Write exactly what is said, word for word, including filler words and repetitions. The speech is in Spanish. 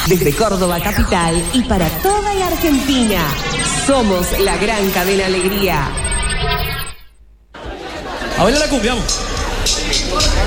Desde Córdoba capital y para toda la Argentina, somos la gran cadena Alegría. A bailar la cumbia, vamos.